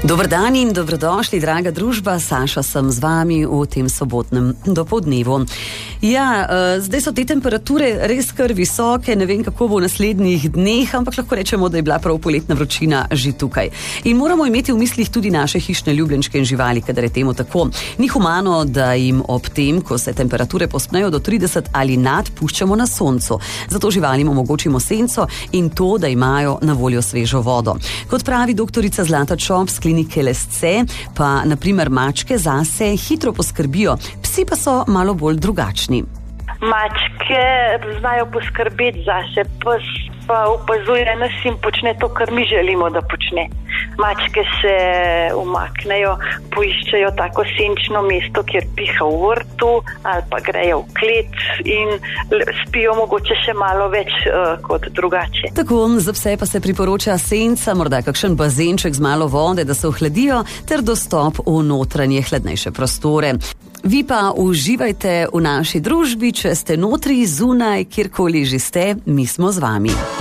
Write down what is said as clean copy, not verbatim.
Dober dan in dobrodošli, draga družba. Saša sem z vami v tem sobotnem dopoldnevu. Ja, zdaj so te temperature res kar visoke, ne vem, kako bo v naslednjih dneh, ampak lahko rečemo, da je bila prav poletna vročina že tukaj. In moramo imeti v mislih tudi naše hišne ljubljenčke in živali, kadar je temu tako. Ni humano, da jim ob tem, ko se temperature povzpnejo do 30 ali nad, puščamo na soncu. Zato živalim omogočimo senco in to, da imajo na voljo svežo vodo. Kot pravi doktorica Zlata Čop z klinike Lesce, pa naprimer mačke zase hitro poskrbijo, psi pa so malo bolj drugačni. Mačke znajo poskrbeti zase, pes pa opazuje nas in počne to, kar mi želimo, da počne. Mačke se umaknejo, poiščejo tako senčno mesto, kjer piha v vrtu ali pa grejo v klet in spijo mogoče še malo več kot drugače. Tako, za pse pa se priporoča senca, morda kakšen bazenček z malo vode, da se ohladijo, ter dostop v notranje hladnejše prostore. Vi pa uživajte v naši družbi, če ste notri, zunaj, kjerkoli že ste, mi smo z vami.